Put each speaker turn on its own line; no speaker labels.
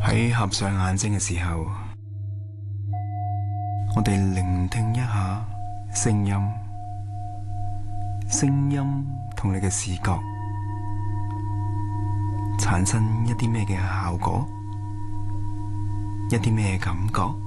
喺合上眼睛嘅時候，我哋聆聽一下聲音，聲音同你嘅視覺產生一啲咩嘅效果，一啲咩感覺？